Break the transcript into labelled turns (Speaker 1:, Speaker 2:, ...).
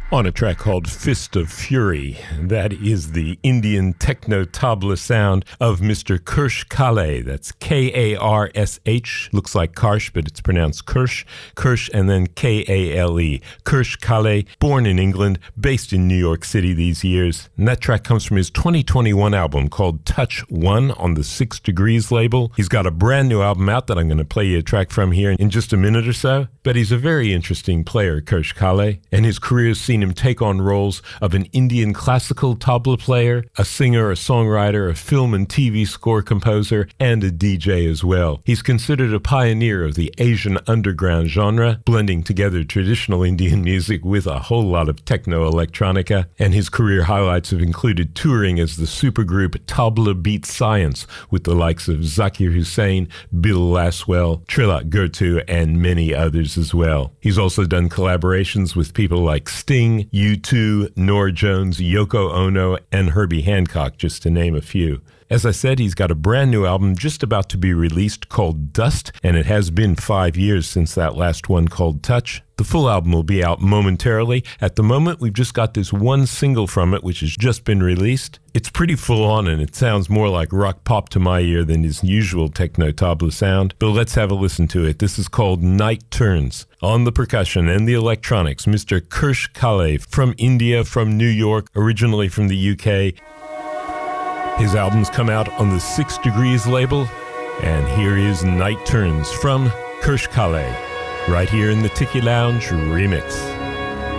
Speaker 1: On a track called Fist of Fury. That is the Indian techno tabla sound of Mr. Karsh Kale. That's K-A-R-S-H. Looks like Karsh, but it's pronounced Kirsch. Kirsch and then K-A-L-E. Karsh Kale, born in England, based in New York City these years. And that track comes from his 2021 album called Touch One on the 6 Degrees label. He's got a brand new album out that I'm going to play you a track from here in just a minute or so. But he's a very interesting player, Karsh Kale, and his career has seen him take on roles of an Indian classical tabla player, a singer, a songwriter, a film and TV score composer, and a DJ as well. He's considered a pioneer of the Asian underground genre, blending together traditional Indian music with a whole lot of techno-electronica, and his career highlights have included touring as the supergroup Tabla Beat Science with the likes of Zakir Hussain, Bill Laswell, Trilak Gurtu, and many others as well. He's also done collaborations with people like Sting, U2, Norah Jones, Yoko Ono, and Herbie Hancock, just to name a few. As I said, he's got a brand new album just about to be released called Dust, and it has been 5 years since that last one called Touch. The full album will be out momentarily. At the moment, we've just got this one single from it, which has just been released. It's pretty full on, and it sounds more like rock pop to my ear than his usual techno tabla sound. But let's have a listen to it. This is called Night Turns. On the percussion and the electronics, Mr. Karsh Kale from India, from New York, originally from the UK. His albums come out on the 6 Degrees label, and here is Night Turns from Karsh Kale, right here in the Tiki Lounge remix.